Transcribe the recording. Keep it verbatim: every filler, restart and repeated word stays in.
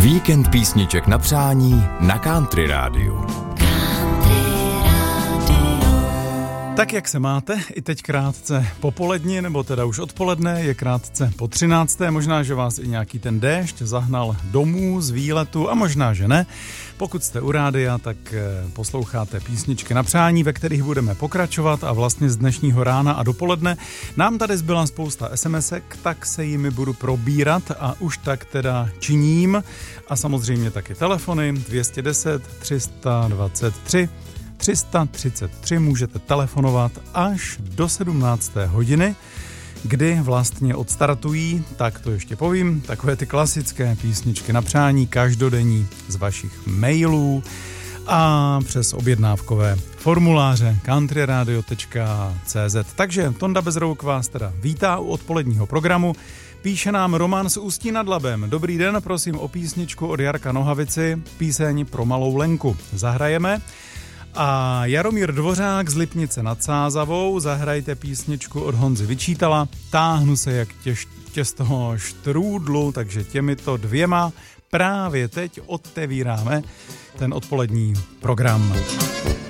Víkend písniček na přání na Country Rádiu. Tak jak se máte? I teď krátce popolední, nebo teda už odpoledne, je krátce po třinácté. Možná, že vás i nějaký ten déšť zahnal domů z výletu a možná, že ne. Pokud jste u rádia, tak posloucháte písničky na přání, ve kterých budeme pokračovat a vlastně z dnešního rána a dopoledne nám tady zbyla spousta SMSek, tak se jimi budu probírat a už tak teda činím. A samozřejmě taky telefony dvě stě deset, tři sta dvacet tři, tři sta třicet tři můžete telefonovat až do sedmnácté hodiny, kdy vlastně odstartují, tak to ještě povím, takové ty klasické písničky na přání každodenní z vašich mailů a přes objednávkové formuláře countryradio tečka cé zet. Takže Tonda Bezrouk vás teda vítá u odpoledního programu. Píše nám Roman z Ústí nad Labem. Dobrý den, prosím o písničku od Jarka Nohavici, píseň pro malou Lenku. Zahrajeme. A Jaromír Dvořák z Lipnice nad Sázavou, zahrajte písničku od Honzy Vyčítala, táhnu se jak těž, těsto štrůdlu, takže těmito dvěma právě teď otevíráme ten odpolední program.